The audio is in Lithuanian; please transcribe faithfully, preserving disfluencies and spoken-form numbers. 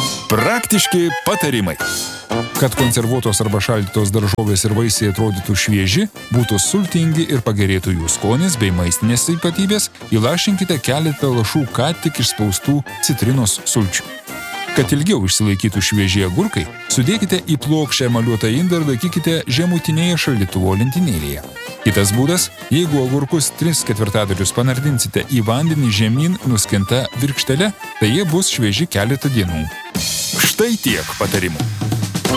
Praktiški patarimai. Kad konservuotos arba šaldytos daržovės ir vaisiai atrodytų švieži, būtų sultingi ir pagerėtų jų skonis bei maistinės ypatybės, įlašinkite keletą lašų ką tik išspaustų citrinos sulčių. Kad ilgiau išsilaikytų švieži agurkai, sudėkite į plokščią emaliuotą indą ir laikykite žemutinėje šaldytuvo lentynėlėje. Kitas būdas, jeigu agurkus tris ketvirtadalius panardinsite į vandenį žemyn nuskinta virkštele, tai jie bus švieži keletą dienų. Štai tiek patarimų.